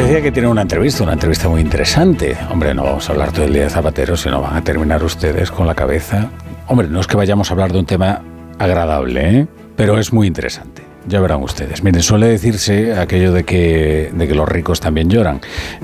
decía que tiene una entrevista muy interesante. Hombre, no vamos a hablar todo el día de Zapatero, sino van a terminar ustedes con la cabeza. Hombre, no es que vayamos a hablar de un tema agradable, pero es muy interesante. Ya verán ustedes. Miren, suele decirse aquello de que los ricos también lloran.